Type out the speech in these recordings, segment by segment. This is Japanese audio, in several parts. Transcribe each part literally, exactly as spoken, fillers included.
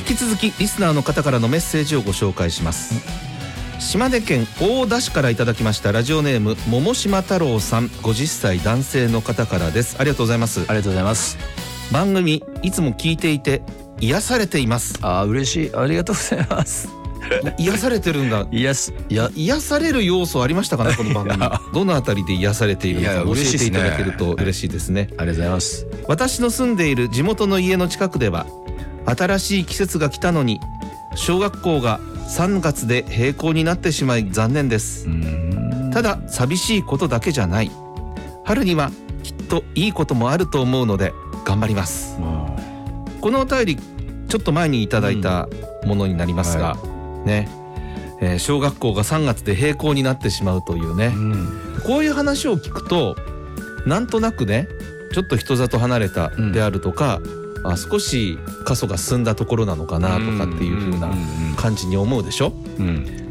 引き続きリスナーの方からのメッセージをご紹介します。島根県大田市からいただきましたラジオネーム桃島太郎さん、ごじゅっさい男性の方からです。ありがとうございます。 ありがとうございます。 番組いつも聞いていて癒されています。 あー嬉しい、ありがとうございます。 癒されてるんだ。 癒すや癒される要素ありましたかね、この番組。どのあたりで癒されているのか教えていただけると嬉しいですね。 ありがとうございます。 私の住んでいる地元の家の近くでは新しい季節が来たのに小学校がさんがつで閉校になってしまい残念です。 うーんただ寂しいことだけじゃない、春にはきっといいこともあると思うので頑張ります。このお便りちょっと前にいただいたものになりますが、うんはいねえー、小学校がさんがつで閉校になってしまうというね、うん、こういう話を聞くとなんとなくねちょっと人里離れたであるとか、うん、あ少し過疎が進んだところなのかなとかっていう風な感じに思うでしょ、うん、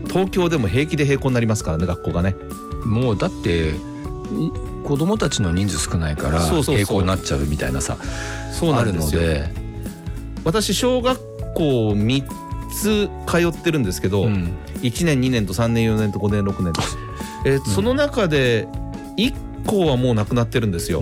東京でも平気で閉校になりますからね、学校がね。 もうだって子供たちの人数少ないから閉校になっちゃうみたいなさ、 そうなんですよ。あるので私小学校みっつ通ってるんですけど、うん、いちねんにねんとさんねんよねんとごねんろくねんと、えーうん、その中でいっこはもうなくなってるんですよ、うん、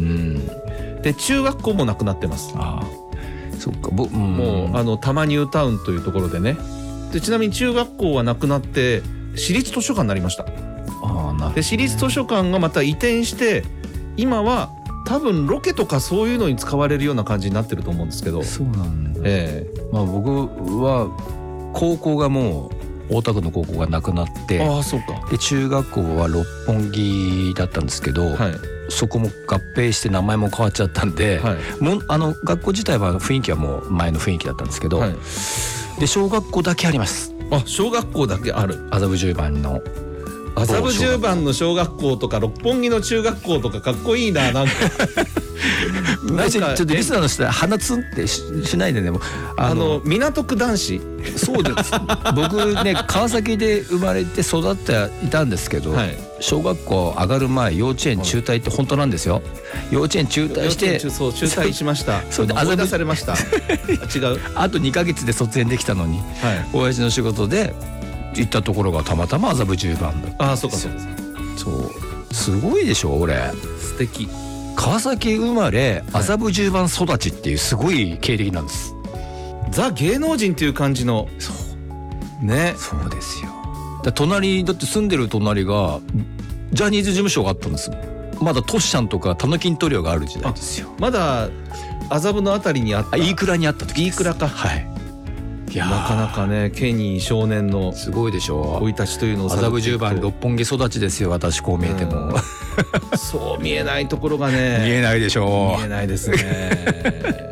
で中学校もなくなってます。ああそっか、ぼ、うん、もうあの多摩ニュータウンというところでね。でちなみに中学校はなくなって私立図書館になりました。あなる、ね、で私立図書館がまた移転して今は多分ロケとかそういうのに使われるような感じになってると思うんですけど。そうなんだ、えーまあ、僕は高校がもう大田区の高校がなくなって、あそうか、で中学校は六本木だったんですけど、はい、そこも合併して名前も変わっちゃったんで、はい、もあの学校自体は雰囲気はもう前の雰囲気だったんですけど、はい、で小学校だけあります。あ小学校だけある。麻布十番の麻布十番の小学校とか六本木の中学校とかかっこいいな。なんかなんかちょっとリスナーの人は鼻つんって し, しないでね。もあの港区男子そうです僕ね川崎で生まれて育っていたんですけど、はい、小学校上がる前幼稚園中退って本当なんですよ。幼稚園中退してそう中退しました。それで思い出されました違うあとにかげつで卒園できたのに、はい、親父の仕事で行ったところがたまたま麻布十番だった。ああそうかそうかそうすごいでしょ。俺素敵。川崎生まれ麻布十番育ちっていうすごい経歴なんです、はい、ザ芸能人っていう感じの。そうね。そうですよ。だ隣だって住んでる隣がジャニーズ事務所があったんです。まだトシちゃんとかタノキントリオがある時代ですよ。まだ麻布のあたりにあった。飯倉にあった時です。飯倉か。はい。いやなかなかねケニー少年のすごいでしょう生い立ちというのを麻布十番六本木育ちですよ私こう見えても、うん、そう見えないところがね見えないでしょう。見えないですね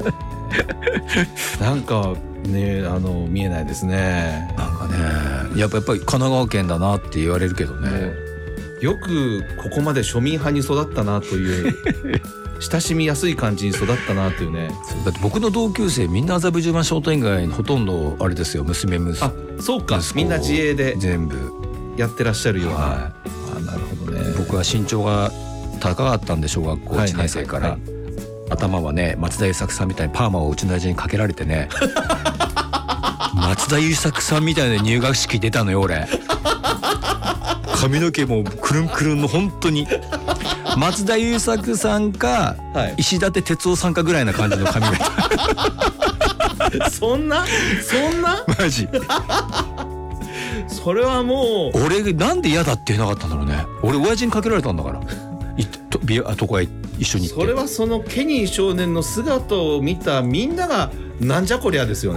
なんかねあの見えないですね。なんかねやっぱやっぱり神奈川県だなって言われるけどね、よくここまで庶民派に育ったなという親しみやすい感じに育ったなというね。だって僕の同級生みんな麻布十番商店街ほとんどあれですよ娘息子。あそうかみんな自営で全部やってらっしゃるような、はい、あなるほどね。僕は身長が高かったんで小学校いちねん生から、はいはいはいはい、頭はね松田優作さんみたいにパーマをうちの親父にかけられてね松田優作さんみたいな入学式出たのよ俺髪の毛もくるんくるんの本当に松田優作さんか、はい、石立哲夫さんかぐらいな感じの髪型そんなそんなマジそれはもう俺なんで嫌だって言えなかったんだろうね。俺親父にかけられたんだからいとビアとこへ一緒に行って。それはそのケニー少年の姿を見たみんながなんじゃこりゃですよね。